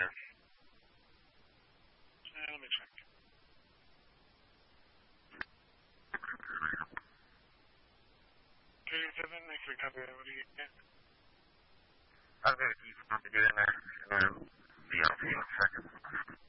here. Let me check. Okay, 7, make sure you copy that. What do you get? I'm going to keep on to get in there, and then be out for you in a second.